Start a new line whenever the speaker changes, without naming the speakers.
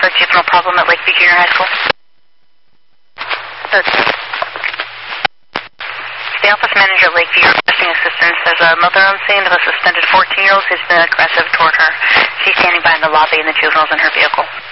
juvenile problem at Lakeview Junior High School? 13. The office manager at Lakeview requesting assistance. There's a mother on scene of a suspended 14-year-old who's been aggressive toward her. She's standing by in the lobby and the juvenile's in her vehicle.